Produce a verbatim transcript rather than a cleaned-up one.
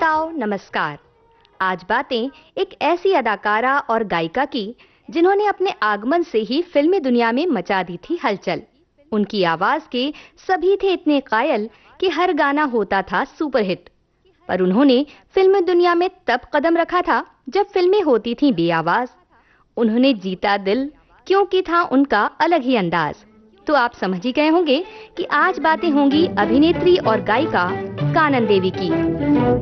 श्रोताओं नमस्कार। आज बातें एक ऐसी अदाकारा और गायिका की जिन्होंने अपने आगमन से ही फिल्मी दुनिया में मचा दी थी हलचल। उनकी आवाज के सभी थे इतने कायल कि हर गाना होता था सुपरहिट। पर उन्होंने फिल्मी दुनिया में तब कदम रखा था जब फिल्में होती थीं बेआवाज। उन्होंने जीता दिल क्योंकि था उनका अलग ही अंदाज। तो आप समझ ही गए होंगे कि आज बातें होंगी अभिनेत्री और गायिका कानन देवी की।